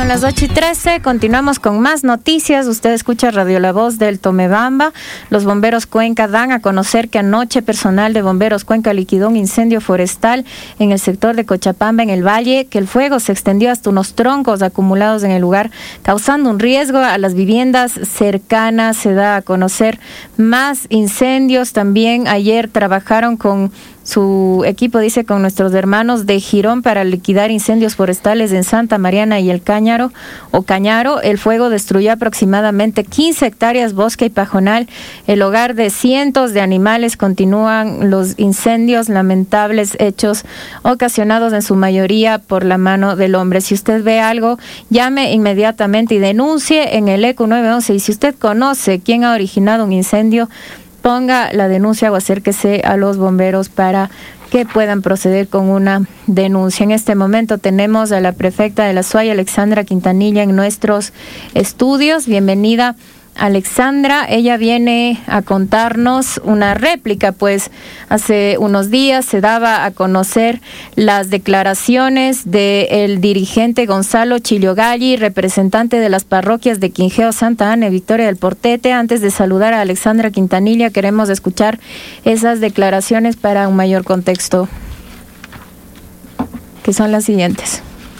Son las 8:13, continuamos con más noticias. Usted escucha Radio La Voz del Tomebamba. Los bomberos Cuenca dan a conocer que anoche personal de bomberos Cuenca liquidó un incendio forestal en el sector de Cochapamba, en el valle, que el fuego se extendió hasta unos troncos acumulados en el lugar, causando un riesgo a las viviendas cercanas. Se da a conocer más incendios. También ayer trabajaron con su equipo, dice, con nuestros hermanos de Girón para liquidar incendios forestales en Santa Mariana y el Cañaro. El fuego destruyó aproximadamente 15 hectáreas bosque y pajonal, el hogar de cientos de animales. Continúan los incendios, lamentables hechos ocasionados en su mayoría por la mano del hombre. Si usted ve algo, llame inmediatamente y denuncie en el ECU 911. Y si usted conoce quién ha originado un incendio, ponga la denuncia o acérquese a los bomberos para que puedan proceder con una denuncia. En este momento tenemos a la prefecta de la SUAY, Alexandra Quintanilla, en nuestros estudios. Bienvenida, Alexandra. Ella viene a contarnos una réplica, pues hace unos días se daba a conocer las declaraciones del dirigente Gonzalo Chillogalli, representante de las parroquias de Quinjeo, Santa Ana y Victoria del Portete. Antes de saludar a Alexandra Quintanilla, queremos escuchar esas declaraciones para un mayor contexto, que son las siguientes.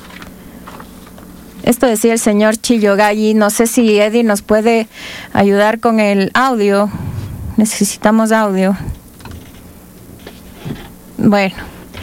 Esto decía el señor Chillogalli. No sé si Eddie nos puede ayudar con el audio. Necesitamos audio. Bueno,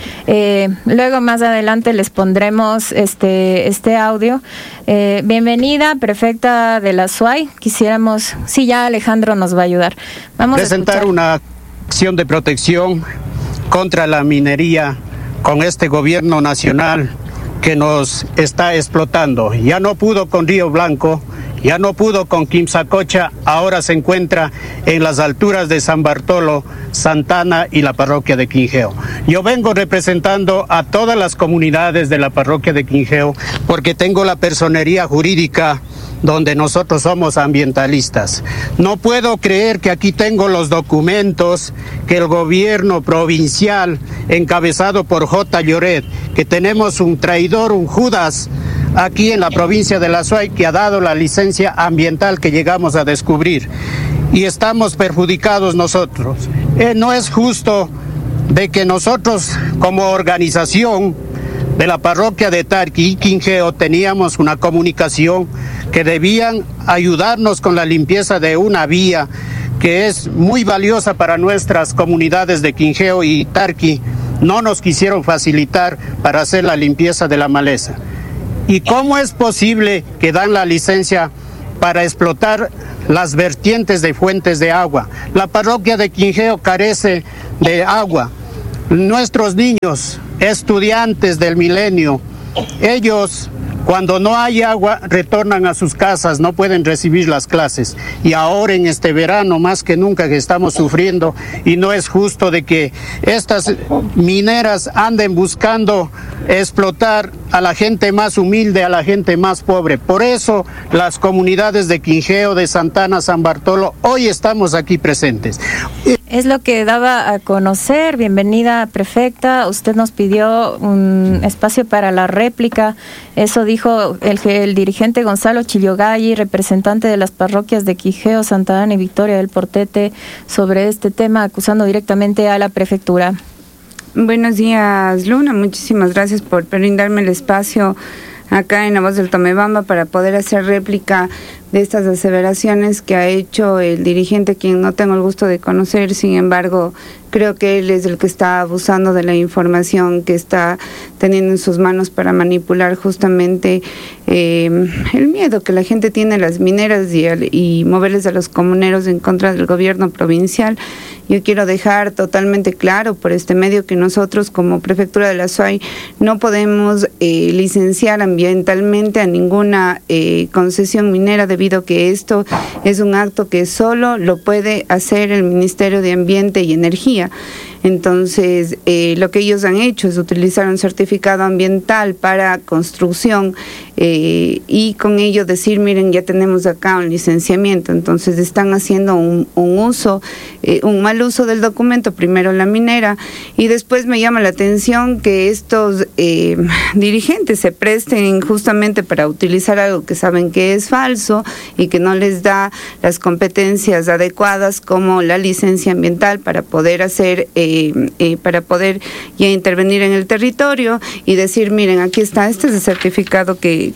luego más adelante les pondremos este audio. Bienvenida, prefecta de la SUAY. Quisiéramos, sí, ya Alejandro nos va a ayudar. Vamos a presentar una acción de protección contra la minería con este gobierno nacional que nos está explotando. Ya no pudo con Río Blanco, ya no pudo con Quimsacocha, ahora se encuentra en las alturas de San Bartolo, Santana y la parroquia de Quinjeo. Yo vengo representando a todas las comunidades de la parroquia de Quinjeo porque tengo la personería jurídica donde nosotros somos ambientalistas. No puedo creer que aquí tengo los documentos que el gobierno provincial, encabezado por J. Lloret, que tenemos un traidor, un Judas, aquí en la provincia de la SUAY, que ha dado la licencia ambiental que llegamos a descubrir. Y estamos perjudicados nosotros. No es justo de que nosotros, como organización de la parroquia de Tarqui y Quinjeo, teníamos una comunicación que debían ayudarnos con la limpieza de una vía que es muy valiosa para nuestras comunidades de Quinjeo y Tarqui. No nos quisieron facilitar para hacer la limpieza de la maleza. ¿Y cómo es posible que dan la licencia para explotar las vertientes de fuentes de agua? La parroquia de Quinjeo carece de agua. Nuestros niños, estudiantes del milenio, ellos, cuando no hay agua, retornan a sus casas, no pueden recibir las clases. Y ahora en este verano, más que nunca, que estamos sufriendo, y no es justo de que estas mineras anden buscando explotar a la gente más humilde, a la gente más pobre. Por eso las comunidades de Quinjeo, de Santana, San Bartolo, hoy estamos aquí presentes. Es lo que daba a conocer. Bienvenida, prefecta. Usted nos pidió un espacio para la réplica. Eso dijo el dirigente Gonzalo Chillogalli, representante de las parroquias de Quinjeo, Santa Ana y Victoria del Portete, sobre este tema, acusando directamente a la prefectura. Buenos días, Luna. Muchísimas gracias por brindarme el espacio acá en La Voz del Tomebamba para poder hacer réplica de estas aseveraciones que ha hecho el dirigente, quien no tengo el gusto de conocer. Sin embargo, creo que él es el que está abusando de la información que está teniendo en sus manos para manipular justamente el miedo que la gente tiene a las mineras y moverles a los comuneros en contra del gobierno provincial. Yo quiero dejar totalmente claro por este medio que nosotros como Prefectura de la SUAY no podemos licenciar ambientalmente a ninguna concesión minera, debido a que esto es un acto que solo lo puede hacer el Ministerio de Ambiente y Energía. Entonces, lo que ellos han hecho es utilizar un certificado ambiental para construcción y con ello decir, miren, ya tenemos acá un licenciamiento. Entonces están haciendo un mal uso del documento, primero la minera, y después me llama la atención que estos dirigentes se presten justamente para utilizar algo que saben que es falso y que no les da las competencias adecuadas como la licencia ambiental para poder hacer, para poder ya intervenir en el territorio y decir, miren, aquí está, este es el certificado que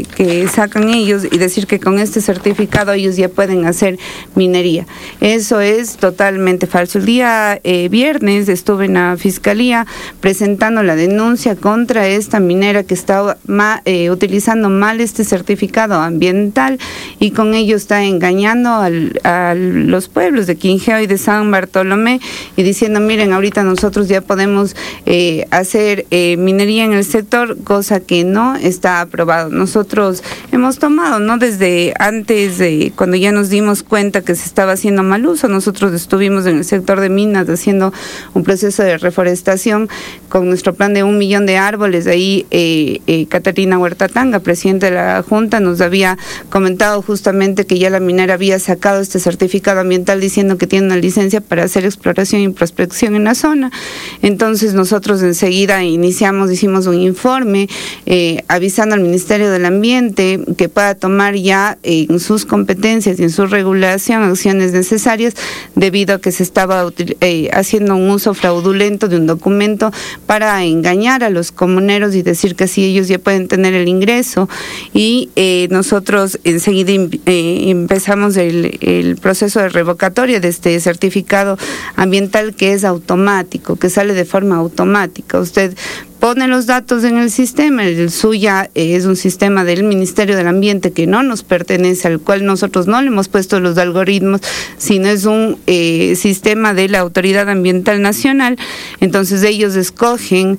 sacan ellos, y decir que con este certificado ellos ya pueden hacer minería. Eso es totalmente falso. El día viernes estuve en la Fiscalía presentando la denuncia contra esta minera que está utilizando mal este certificado ambiental y con ello está engañando a los pueblos de Quingeo y de San Bartolomé y diciendo, miren, ahorita nosotros ya podemos hacer minería en el sector, cosa que no está aprobado. Nosotros hemos tomado, ¿no? Desde antes de cuando ya nos dimos cuenta que se estaba haciendo mal uso, nosotros estuvimos en el sector de minas haciendo un proceso de reforestación con nuestro plan de 1 millón de árboles. Ahí Catarina Huertatanga, presidenta de la Junta, nos había comentado justamente que ya la minera había sacado este certificado ambiental diciendo que tiene una licencia para hacer exploración y prospección en la zona. Entonces nosotros enseguida hicimos un informe avisando al Ministerio del Ambiente que pueda tomar ya en sus competencias y en su regulación acciones necesarias debido a que se estaba haciendo un uso fraudulento de un documento para engañar a los comuneros y decir que así ellos ya pueden tener el ingreso, y nosotros enseguida empezamos el proceso de revocatoria de este certificado ambiental, que es automático, que sale de forma automática. Usted pone los datos en el sistema, el suya es un sistema del Ministerio del Ambiente que no nos pertenece, al cual nosotros no le hemos puesto los algoritmos, sino es un sistema de la Autoridad Ambiental Nacional. Entonces ellos escogen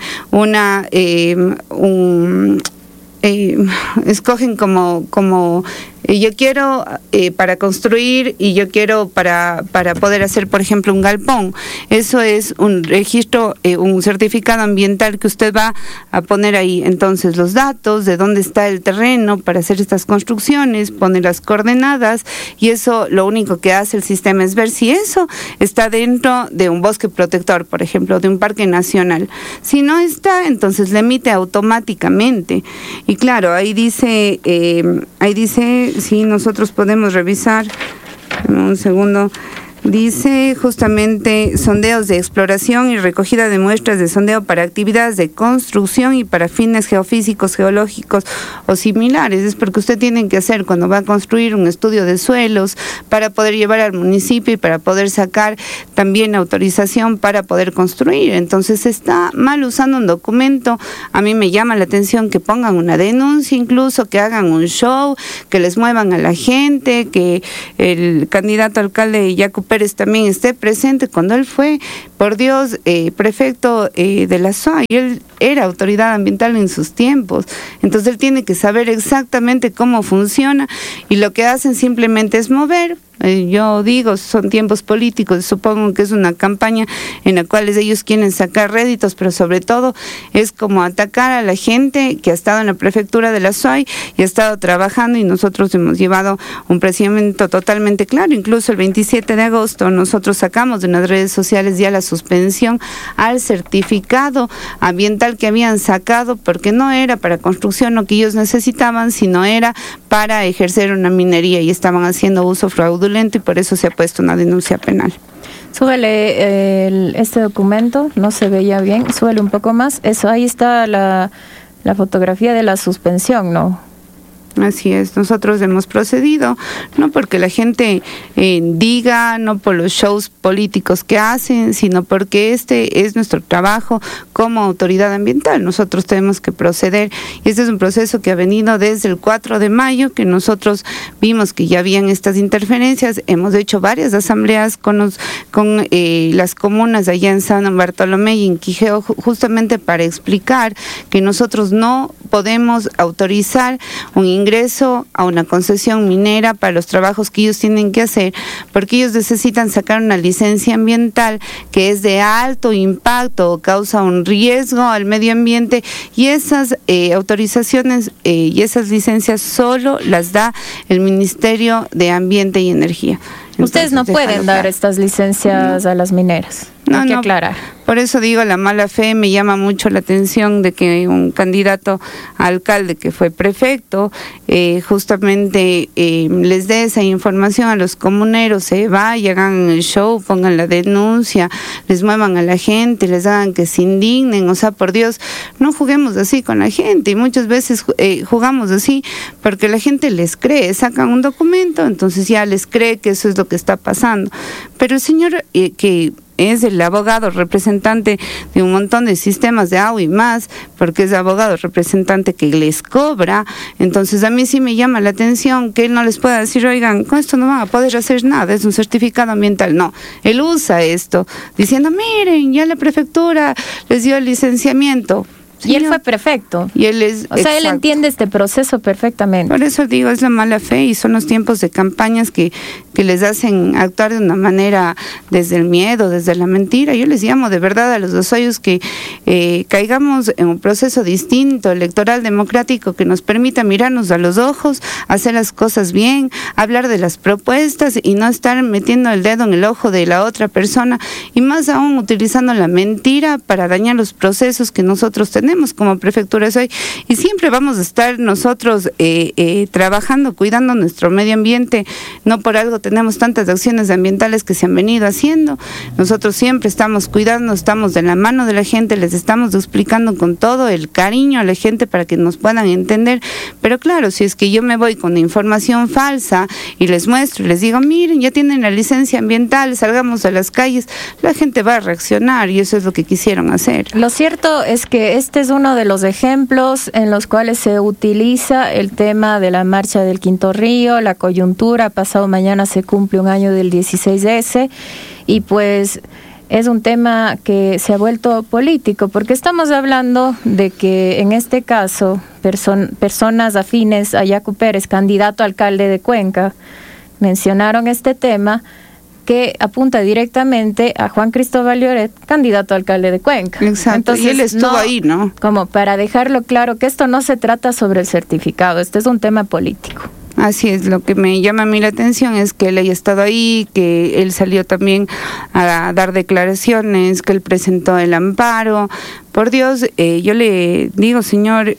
escogen como yo quiero para construir y yo quiero para poder hacer, por ejemplo, un galpón. Eso es un registro, un certificado ambiental que usted va a poner ahí. Entonces, los datos de dónde está el terreno para hacer estas construcciones, pone las coordenadas, y eso lo único que hace el sistema es ver si eso está dentro de un bosque protector, por ejemplo, de un parque nacional. Si no está, entonces le emite automáticamente. Y claro, ahí dice sí, nosotros podemos revisar, un segundo, dice justamente sondeos de exploración y recogida de muestras de sondeo para actividades de construcción y para fines geofísicos, geológicos o similares. Es porque usted tiene que hacer cuando va a construir un estudio de suelos para poder llevar al municipio y para poder sacar también autorización para poder construir. Entonces está mal usando un documento. A mí me llama la atención que pongan una denuncia, incluso que hagan un show, que les muevan a la gente, que el candidato alcalde Yacu Pérez también esté presente cuando él fue, por Dios, prefecto de la SOA, y él era autoridad ambiental en sus tiempos. Entonces él tiene que saber exactamente cómo funciona, y lo que hacen simplemente es mover. Yo digo, son tiempos políticos, supongo que es una campaña en la cual ellos quieren sacar réditos, pero sobre todo es como atacar a la gente que ha estado en la prefectura de la SOAI y ha estado trabajando, y nosotros hemos llevado un procedimiento totalmente claro. Incluso el 27 de agosto nosotros sacamos de las redes sociales ya la suspensión al certificado ambiental que habían sacado, porque no era para construcción lo que ellos necesitaban, sino era para ejercer una minería, y estaban haciendo uso fraudulento, y por eso se ha puesto una denuncia penal. Súbele este documento, no se veía bien, súbele un poco más. Eso, ahí está la fotografía de la suspensión, ¿no? Así es, nosotros hemos procedido, no porque la gente diga, no por los shows políticos que hacen, sino porque este es nuestro trabajo como autoridad ambiental. Nosotros tenemos que proceder, y este es un proceso que ha venido desde el 4 de mayo, que nosotros vimos que ya habían estas interferencias. Hemos hecho varias asambleas con las comunas allá en San Bartolomé y en Quingeo, justamente para explicar que nosotros no podemos autorizar un ingreso ingreso a una concesión minera para los trabajos que ellos tienen que hacer, porque ellos necesitan sacar una licencia ambiental que es de alto impacto o causa un riesgo al medio ambiente, y esas autorizaciones y esas licencias solo las da el Ministerio de Ambiente y Energía. Ustedes no pueden dar estas licencias a las mineras. Hay que aclarar. Por eso digo, la mala fe. Me llama mucho la atención de que un candidato a alcalde que fue prefecto justamente les dé esa información a los comuneros, se vayan, hagan el show, pongan la denuncia, les muevan a la gente, les hagan que se indignen. O sea, por Dios, no juguemos así con la gente, y muchas veces jugamos así porque la gente les cree, sacan un documento, entonces ya les cree que eso es lo que está pasando. Pero el señor que es el abogado representante de un montón de sistemas de agua y más, porque es abogado representante que les cobra, entonces a mí sí me llama la atención que él no les pueda decir, oigan, con esto no van a poder hacer nada, es un certificado ambiental. No, él usa esto, diciendo, miren, ya la prefectura les dio el licenciamiento. Sí, y él fue prefecto. Y él es, o sea, exacto. Él entiende este proceso perfectamente. Por eso digo, es la mala fe, y son los tiempos de campañas que les hacen actuar de una manera desde el miedo, desde la mentira. Yo les llamo de verdad a los dosoyos que caigamos en un proceso distinto, electoral, democrático, que nos permita mirarnos a los ojos, hacer las cosas bien, hablar de las propuestas y no estar metiendo el dedo en el ojo de la otra persona, y más aún utilizando la mentira para dañar los procesos que nosotros tenemos como prefecturas hoy. Y siempre vamos a estar nosotros trabajando, cuidando nuestro medio ambiente. No por algo tenemos tantas acciones ambientales que se han venido haciendo. Nosotros siempre estamos cuidando, estamos de la mano de la gente, les estamos explicando con todo el cariño a la gente para que nos puedan entender. Pero claro, si es que yo me voy con información falsa y les muestro y les digo, miren, ya tienen la licencia ambiental, salgamos a las calles, la gente va a reaccionar, y eso es lo que quisieron hacer. Lo cierto es que este es uno de los ejemplos en los cuales se utiliza el tema de la marcha del Quinto Río, la coyuntura. Pasado mañana se cumple un año del 16S, y pues es un tema que se ha vuelto político, porque estamos hablando de que en este caso personas afines a Yacu Pérez, candidato a alcalde de Cuenca, mencionaron este tema que apunta directamente a Juan Cristóbal Lloret, candidato a alcalde de Cuenca. Exacto. Entonces, y él estuvo ahí, ¿no? Como para dejarlo claro que esto no se trata sobre el certificado, este es un tema político. Así es, lo que me llama a mí la atención es que él haya estado ahí, que él salió también a dar declaraciones, que él presentó el amparo. Por Dios, yo le digo, señor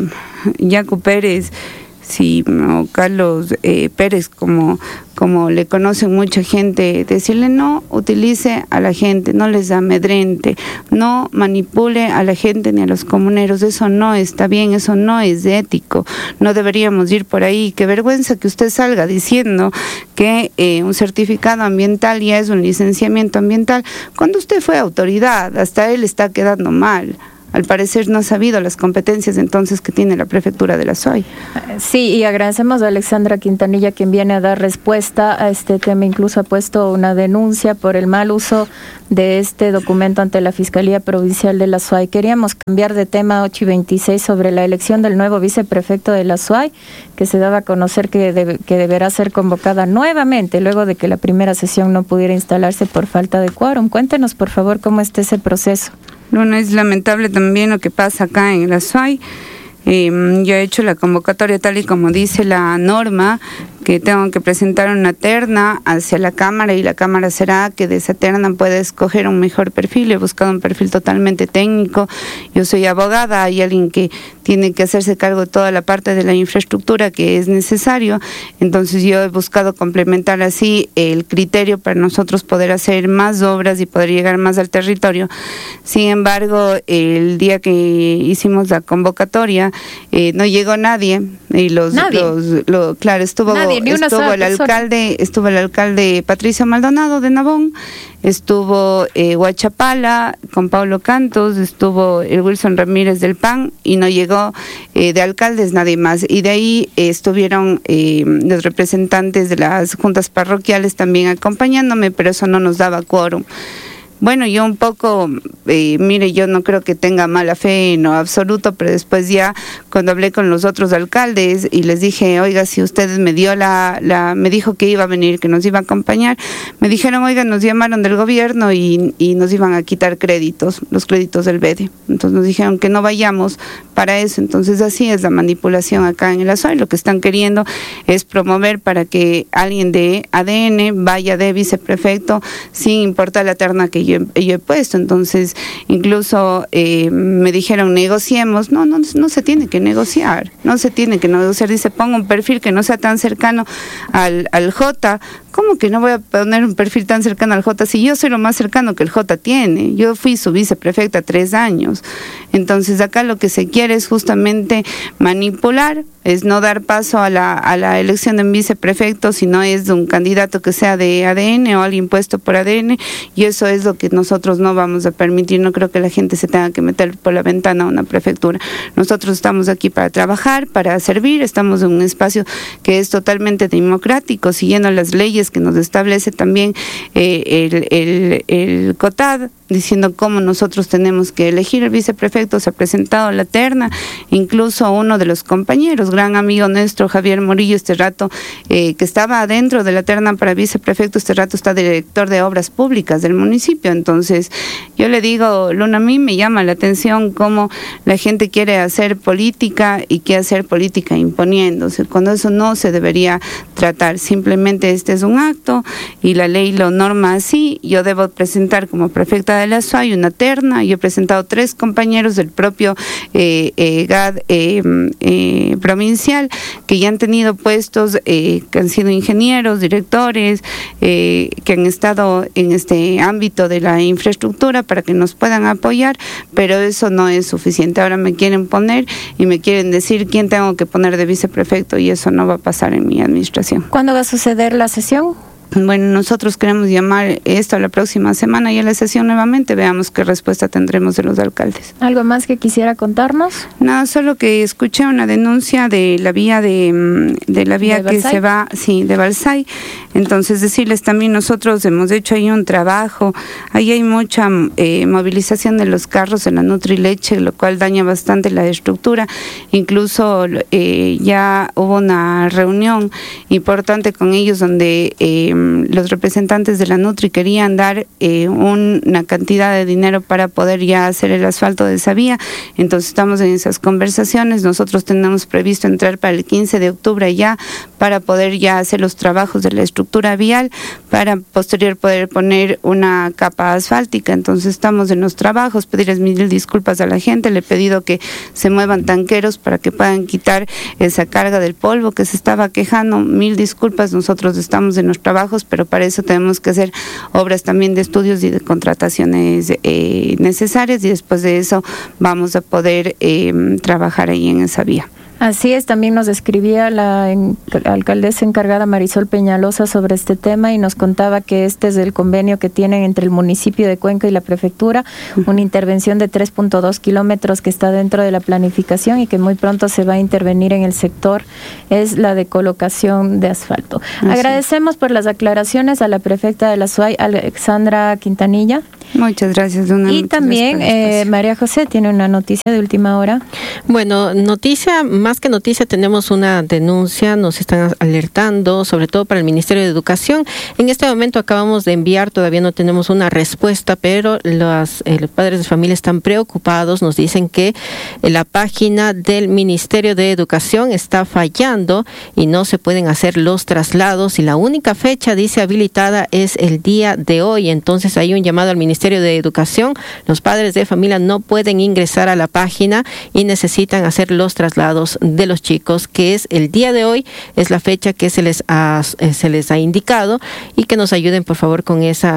Yacu Pérez, sí, o Carlos Pérez, como le conocen mucha gente, decirle no utilice a la gente, no les amedrente, no manipule a la gente ni a los comuneros. Eso no está bien, eso no es ético, no deberíamos ir por ahí. Qué vergüenza que usted salga diciendo que un certificado ambiental ya es un licenciamiento ambiental, cuando usted fue autoridad. Hasta él está quedando mal. Al parecer no ha sabido las competencias entonces que tiene la prefectura de la SUAY. Sí, y agradecemos a Alexandra Quintanilla, quien viene a dar respuesta a este tema. Incluso ha puesto una denuncia por el mal uso de este documento ante la Fiscalía Provincial de la SUAY. Queríamos cambiar de tema, 8:26, sobre la elección del nuevo viceprefecto de la SUAY, que se daba a conocer que deberá ser convocada nuevamente luego de que la primera sesión no pudiera instalarse por falta de quórum. Cuéntenos, por favor, cómo está ese proceso. Bueno, es lamentable también lo que pasa acá en la SUAY. Yo he hecho la convocatoria tal y como dice la norma, que tengo que presentar una terna hacia la Cámara, y la Cámara será que de esa terna pueda escoger un mejor perfil. He buscado un perfil totalmente técnico. Yo soy abogada, hay alguien que tiene que hacerse cargo de toda la parte de la infraestructura que es necesario. Entonces yo he buscado complementar así el criterio para nosotros poder hacer más obras y poder llegar más al territorio. Sin embargo, el día que hicimos la convocatoria, no llegó nadie, y claro, estuvo el alcalde Patricio Maldonado de Nabón, estuvo Huachapala con Pablo Cantos, estuvo el Wilson Ramírez del PAN, y no llegó de alcaldes nadie más. Y de ahí estuvieron los representantes de las juntas parroquiales también acompañándome, pero eso no nos daba quórum. Bueno, yo un poco, mire, yo no creo que tenga mala fe en lo absoluto, pero después ya cuando hablé con los otros alcaldes y les dije, oiga, si ustedes me dijo que iba a venir, que nos iba a acompañar, me dijeron, oiga, nos llamaron del gobierno y nos iban a quitar créditos, los créditos del BEDE. Entonces nos dijeron que no vayamos para eso. Entonces así es la manipulación acá en el Azuay. Lo que están queriendo es promover para que alguien de ADN vaya de viceprefecto sin importar la terna que yo he puesto. Entonces incluso me dijeron negociemos. No se tiene que negociar, dice ponga un perfil que no sea tan cercano al J. ¿Cómo que no voy a poner un perfil tan cercano al J si yo soy lo más cercano que el J tiene? Yo fui su viceprefecta 3 años. Entonces acá lo que se quiere es justamente manipular, es no dar paso a la elección de un viceprefecto, sino es de un candidato que sea de ADN o alguien puesto por ADN, y eso es lo que nosotros no vamos a permitir. No creo que la gente se tenga que meter por la ventana a una prefectura. Nosotros estamos aquí para trabajar, para servir, estamos en un espacio que es totalmente democrático, siguiendo las leyes que nos establece también el COTAD, diciendo cómo nosotros tenemos que elegir el viceprefecto. Se ha presentado la terna, incluso uno de los compañeros, gran amigo nuestro, Javier Morillo, este rato, que estaba dentro de la terna para viceprefecto, este rato está director de obras públicas del municipio. Entonces, yo le digo, Luna, a mí me llama la atención cómo la gente quiere hacer política y quiere hacer política imponiéndose, cuando eso no se debería tratar. Simplemente este es un acto y la ley lo norma así. Yo debo presentar como prefecta de la Azuay una terna. Yo he presentado 3 compañeros del propio GAD provincial que ya han tenido puestos, que han sido ingenieros, directores, que han estado en este ámbito de la infraestructura para que nos puedan apoyar, pero eso no es suficiente. Ahora me quieren poner y me quieren decir quién tengo que poner de viceprefecto, y eso no va a pasar en mi administración. ¿Cuándo va a suceder la sesión? Bueno, nosotros queremos llamar esto la próxima semana y a la sesión nuevamente veamos qué respuesta tendremos de los alcaldes. ¿Algo más que quisiera contarnos? No, solo que escuché una denuncia de la vía que se va, sí, de Balsay. Entonces decirles también, nosotros hemos hecho ahí un trabajo, ahí hay mucha movilización de los carros de la Nutrileche, lo cual daña bastante la estructura. Incluso ya hubo una reunión importante con ellos donde los representantes de la Nutri querían dar una cantidad de dinero para poder ya hacer el asfalto de esa vía. Entonces estamos en esas conversaciones. Nosotros tenemos previsto entrar para el 15 de octubre ya para poder ya hacer los trabajos de la estructura vial, para posterior poder poner una capa asfáltica. Entonces estamos en los trabajos, pedirles 1000 disculpas a la gente, le he pedido que se muevan tanqueros para que puedan quitar esa carga del polvo que se estaba quejando. 1000 disculpas, nosotros estamos en los trabajos, pero para eso tenemos que hacer obras también de estudios y de contrataciones necesarias, y después de eso vamos a poder trabajar ahí en esa vía. Así es, también nos escribía la alcaldesa encargada Marisol Peñalosa sobre este tema y nos contaba que este es el convenio que tienen entre el municipio de Cuenca y la prefectura, una intervención de 3.2 kilómetros que está dentro de la planificación y que muy pronto se va a intervenir en el sector, es la de colocación de asfalto. Agradecemos por las aclaraciones a la prefecta de la Azuay, Alexandra Quintanilla. Muchas gracias, Luna. Y también María José tiene una noticia de última hora. Bueno, más que noticia, tenemos una denuncia, nos están alertando, sobre todo para el Ministerio de Educación. En este momento acabamos de enviar, todavía no tenemos una respuesta, pero los padres de familia están preocupados, nos dicen que la página del Ministerio de Educación está fallando y no se pueden hacer los traslados, y la única fecha, dice, habilitada es el día de hoy. Entonces hay un llamado al Ministerio de Educación. Los padres de familia no pueden ingresar a la página y necesitan hacer los traslados de los chicos, que es el día de hoy, es la fecha que se les ha indicado, y que nos ayuden por favor con esa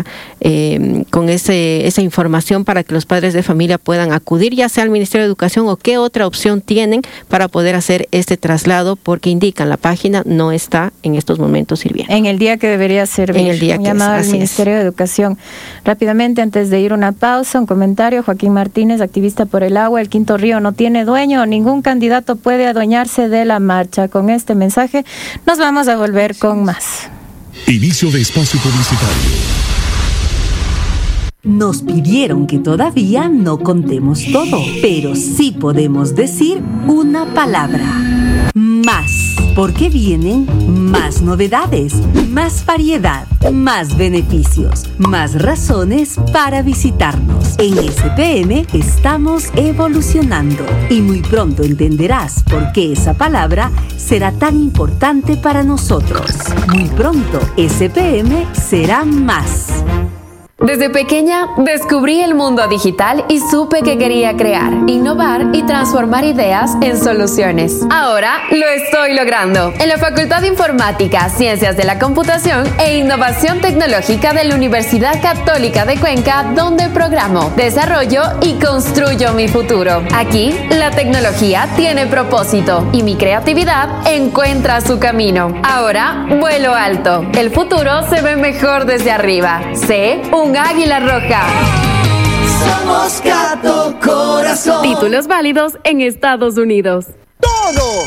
información para que los padres de familia puedan acudir ya sea al Ministerio de Educación o qué otra opción tienen para poder hacer este traslado, porque indican la página no está en estos momentos sirviendo. En el día que debería servir. En el día que llamado al Ministerio de Educación. Rápidamente, antes de ir una pausa, un comentario. Joaquín Martínez, activista por el agua. El Quinto Río no tiene dueño. Ningún candidato puede adueñarse de la marcha. Con este mensaje nos vamos a volver con más. Inicio de espacio publicitario. Nos pidieron que todavía no contemos todo, pero sí podemos decir una palabra. Más, porque vienen más novedades, más variedad, más beneficios, más razones para visitarnos. En SPM estamos evolucionando y muy pronto entenderás por qué esa palabra será tan importante para nosotros. Muy pronto, SPM será más. Desde pequeña descubrí el mundo digital y supe que quería crear, innovar y transformar ideas en soluciones. Ahora lo estoy logrando en la Facultad de Informática, Ciencias de la Computación e Innovación Tecnológica de la Universidad Católica de Cuenca, donde programo, desarrollo y construyo mi futuro. Aquí, la tecnología tiene propósito y mi creatividad encuentra su camino. Ahora, vuelo alto. El futuro se ve mejor desde arriba. Sé un águila roja. Somos Gato Corazón. Títulos válidos en Estados Unidos. ¡Todo!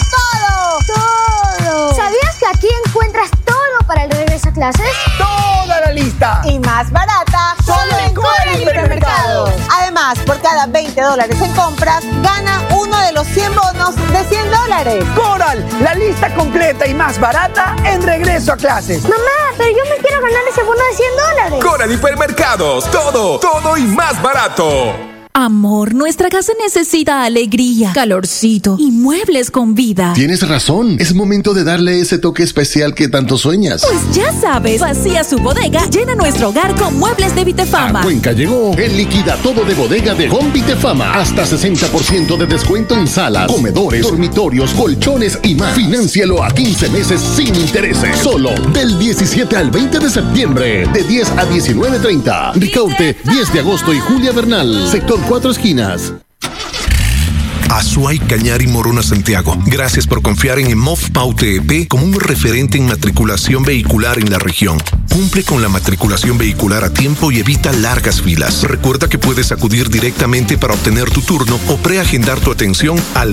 ¿Sabías que aquí encuentras todo para el regreso a clases? ¡Toda la lista! Y más barata solo en Coral Hipermercados. Además, por cada $20 en compras, gana uno de los 100 bonos de $100. Coral, la lista completa y más barata en regreso a clases. Mamá, pero yo me quiero ganar ese bono de $100. Coral Hipermercados, todo y más barato. Amor, nuestra casa necesita alegría, calorcito y muebles con vida. Tienes razón, es momento de darle ese toque especial que tanto sueñas. Pues ya sabes, vacía su bodega, llena nuestro hogar con muebles de Vitefama. A Cuenca llegó el liquida todo de bodega de Home Vitefama. Hasta 60% de descuento en salas, comedores, dormitorios, colchones y más. Financialo a 15 meses sin intereses. Solo del 17 al 20 de septiembre, de 10 a 19:30. Ricaurte, 10 de agosto y Julia Bernal. Sector 4 esquinas. Azuay, Cañar y Morona Santiago. Gracias por confiar en EMOF PAUTEP como un referente en matriculación vehicular en la región. Cumple con la matriculación vehicular a tiempo y evita largas filas. Recuerda que puedes acudir directamente para obtener tu turno o preagendar tu atención al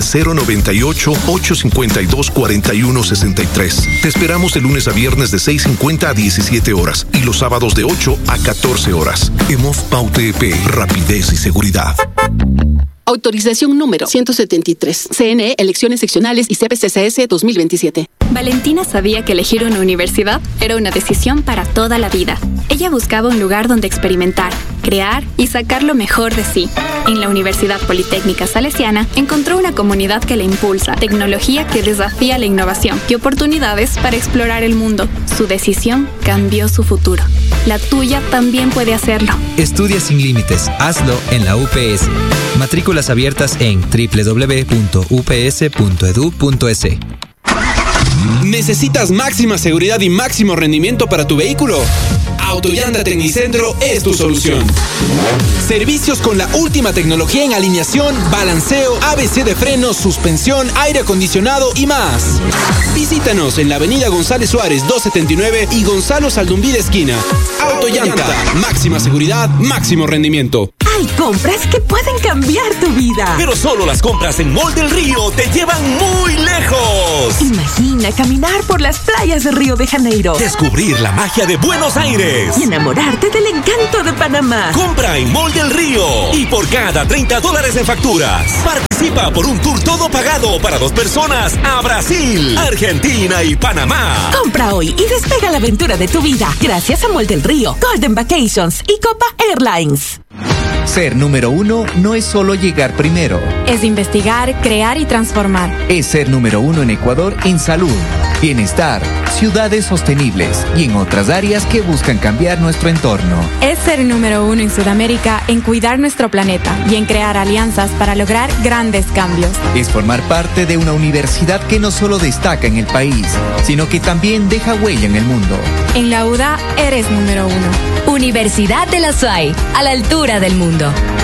098-852-4163. Te esperamos de lunes a viernes de 6:50 a 17 horas y los sábados de 8 a 14 horas. EMOF PAUTEP, rapidez y seguridad. Autorización número 173. CNE, Elecciones Seccionales y CPCCS 2027. Valentina sabía que elegir una universidad era una decisión para toda la vida. Ella buscaba un lugar donde experimentar, crear y sacar lo mejor de sí. En la Universidad Politécnica Salesiana encontró una comunidad que la impulsa, tecnología que desafía la innovación y oportunidades para explorar el mundo. Su decisión cambió su futuro. La tuya también puede hacerlo. Estudia sin límites. Hazlo en la UPS. Matrículas abiertas en www.ups.edu.es. ¿Necesitas máxima seguridad y máximo rendimiento para tu vehículo? Autollanta Tecnicentro es tu solución. Servicios con la última tecnología en alineación, balanceo, ABC de frenos, suspensión, aire acondicionado y más. Visítanos en la avenida González Suárez 279 y Gonzalo Saldumbí esquina. Autollanta, máxima seguridad, máximo rendimiento. Hay compras que pueden cambiar tu vida. Pero solo las compras en Mall del Río te llevan muy lejos. Imagina caminar por las playas de Río de Janeiro. Descubrir la magia de Buenos Aires. Y enamorarte del encanto de Panamá. Compra en Mall del Río. Y por cada $30 en facturas, participa por un tour todo pagado para 2 personas a Brasil, Argentina y Panamá. Compra hoy y despega la aventura de tu vida. Gracias a Mall del Río, Golden Vacations y Copa Airlines. Ser número 1 no es solo llegar primero. Es investigar, crear y transformar. Es ser número 1 en Ecuador en salud, bienestar, ciudades sostenibles y en otras áreas que buscan cambiar nuestro entorno. Es ser número 1 en Sudamérica en cuidar nuestro planeta y en crear alianzas para lograr grandes cambios. Es formar parte de una universidad que no solo destaca en el país, sino que también deja huella en el mundo. En la UDA eres número 1. Universidad de la SUAY, a la altura del mundo.